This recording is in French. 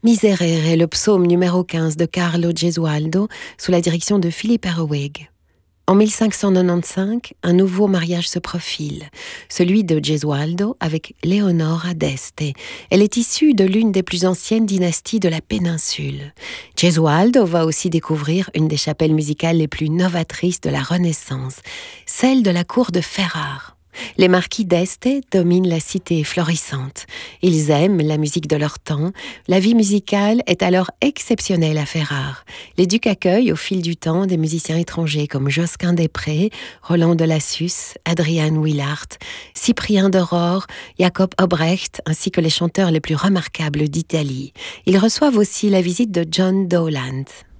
Miserere est le psaume numéro 15 de Carlo Gesualdo sous la direction de Philippe Herweg. En 1595, un nouveau mariage se profile, celui de Gesualdo avec Leonora d'Este. Elle est issue de l'une des plus anciennes dynasties de la péninsule. Gesualdo va aussi découvrir une des chapelles musicales les plus novatrices de la Renaissance, celle de la cour de Ferrare. Les marquis d'Este dominent la cité florissante. Ils aiment la musique de leur temps. La vie musicale est alors exceptionnelle à Ferrare. Les ducs accueillent au fil du temps des musiciens étrangers comme Josquin des Prés, Roland de Lassus, Adrian Willaert, Cyprien d'Aurore, Jacob Obrecht, ainsi que les chanteurs les plus remarquables d'Italie. Ils reçoivent aussi la visite de John Dowland.